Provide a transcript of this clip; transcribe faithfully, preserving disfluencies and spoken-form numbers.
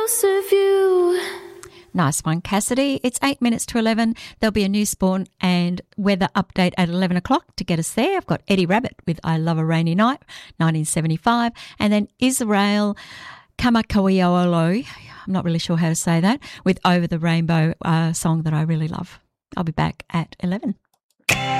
house of you. Nice one, Cassidy. It's eight minutes to eleven. There'll be a new Spawn and weather update at eleven o'clock to get us there. I've got Eddie Rabbit with I Love a Rainy Night, nineteen seventy-five, and then Israel Kamakawiolo, I'm not really sure how to say that, with Over the Rainbow, a song that I really love. I'll be back at eleven.